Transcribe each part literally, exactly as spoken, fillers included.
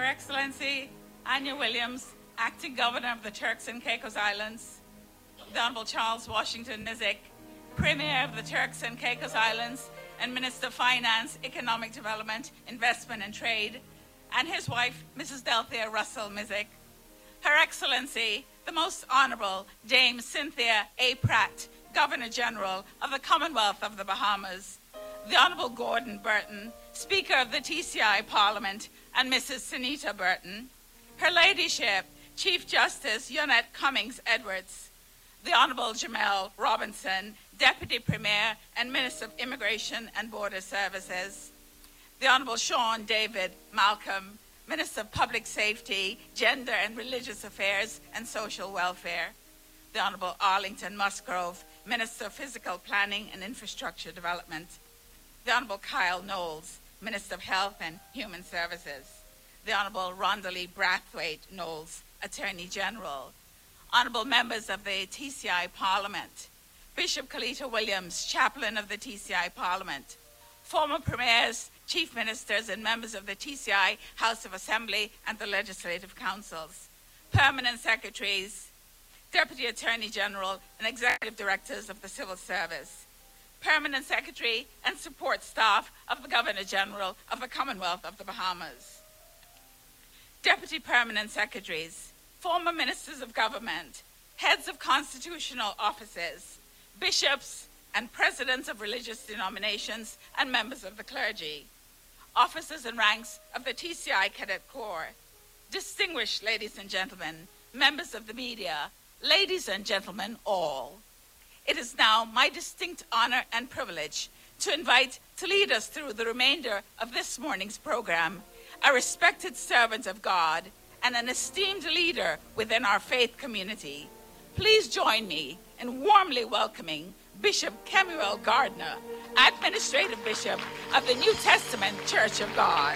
Excellency Anya Williams, Acting Governor of the Turks and Caicos Islands, the Honorable Charles Washington Nizick, Premier of the Turks and Caicos Islands and Minister of Finance, Economic Development, Investment and Trade, and his wife, Missus Delthea Russell Mizick, Her Excellency, the Most Honorable Dame Cynthia A. Pratt, Governor-General of the Commonwealth of the Bahamas, the Honorable Gordon Burton, Speaker of the T C I Parliament, and Missus Sunita Burton, Her Ladyship, Chief Justice Yonette Cummings Edwards, the Honorable Jamel Robinson, Deputy Premier and Minister of Immigration and Border Services, the Honorable Sean David Malcolm, Minister of Public Safety, Gender and Religious Affairs and Social Welfare, the Honorable Arlington Musgrove, Minister of Physical Planning and Infrastructure Development, the Honorable Kyle Knowles, Minister of Health and Human Services, the Honorable Rondalee Brathwaite Knowles, Attorney General, Honorable members of the T C I Parliament, Bishop Kalita Williams, Chaplain of the T C I Parliament, former Premiers, Chief Ministers and members of the T C I House of Assembly and the Legislative Councils, Permanent Secretaries, Deputy Attorney General and Executive Directors of the Civil Service, Permanent Secretary and support staff of the Governor-General of the Commonwealth of the Bahamas, Deputy Permanent Secretaries, former Ministers of Government, heads of constitutional offices, bishops and presidents of religious denominations and members of the clergy, officers and ranks of the T C I Cadet Corps, distinguished ladies and gentlemen, members of the media, ladies and gentlemen all. It is now my distinct honor and privilege to invite to lead us through the remainder of this morning's program a respected servant of God and an esteemed leader within our faith community. Please join me in warmly welcoming Bishop Kemuel Gardner, Administrative Bishop of the New Testament Church of God.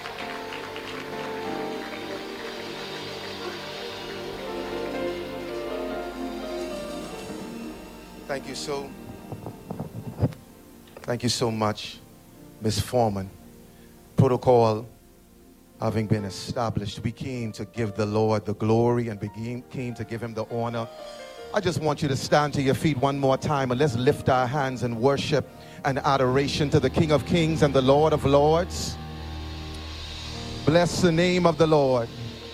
Thank you so, thank you so much, Miz Foreman. Protocol having been established, we came to give the Lord the glory and we came to give him the honor. I just want you to stand to your feet one more time and let's lift our hands in worship and adoration to the King of Kings and the Lord of Lords. Bless the name of the Lord.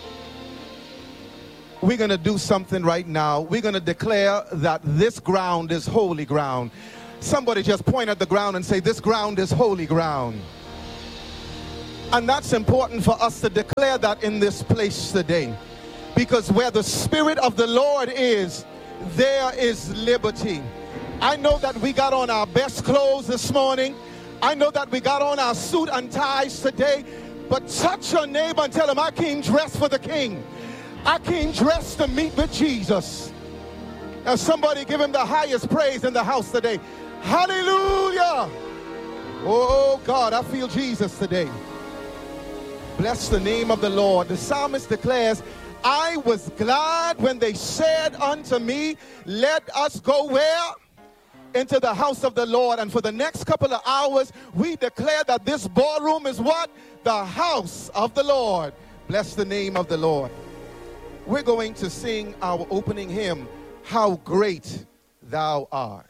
We're going to do something right now. We're going to declare that this ground is holy ground. Somebody just point at the ground and say, this ground is holy ground. And that's important for us to declare that in this place today. Because where the Spirit of the Lord is, there is liberty. I know that we got on our best clothes this morning. I know that we got on our suit and ties today. But touch your neighbor and tell him, I came dressed for the King. I came dressed to meet with Jesus. Now somebody give him the highest praise in the house today. Hallelujah. Oh God, I feel Jesus today. Bless the name of the Lord. The psalmist declares, I was glad when they said unto me, let us go where? Into the house of the Lord. And for the next couple of hours, we declare that this ballroom is what? The house of the Lord. Bless the name of the Lord. We're going to sing our opening hymn, How Great Thou Art.